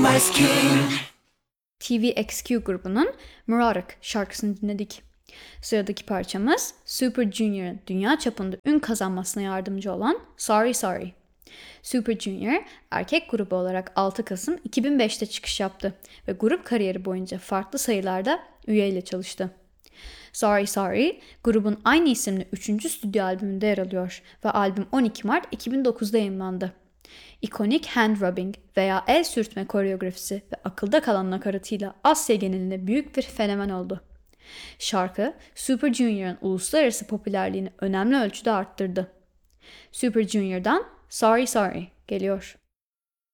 Ice King. TVXQ grubunun Murarık şarkısını dinledik. Sıradaki parçamız Super Junior'ın dünya çapında ün kazanmasına yardımcı olan Sorry Sorry. Super Junior erkek grubu olarak 6 Kasım 2005'te çıkış yaptı ve grup kariyeri boyunca farklı sayılarda üyeyle çalıştı. Sorry Sorry, grubun aynı isimli 3. stüdyo albümünde yer alıyor ve albüm 12 Mart 2009'da yayınlandı. İkonik hand rubbing veya el sürtme koreografisi ve akılda kalan nakaratıyla Asya genelinde büyük bir fenomen oldu. Şarkı, Super Junior'ın uluslararası popülerliğini önemli ölçüde arttırdı. Super Junior'dan Sorry Sorry geliyor.